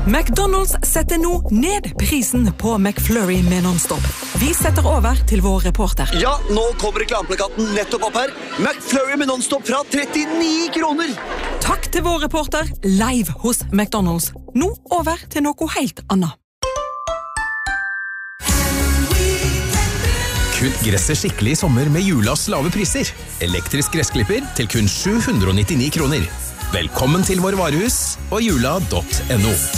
McDonald's setter nå ned prisen på McFlurry med non-stop. Vi setter over til vår reporter. Ja, nå kommer reklameplakaten nettopp opp her. McFlurry med non-stop fra 39 kroner. Takk til vår reporter, live hos McDonald's. Nå over til noe helt annet. Kutt gresset skikkelig i sommer med Julas lave priser. Elektrisk gressklipper til kun 799 kroner. Velkommen til vår varehus og jula.no.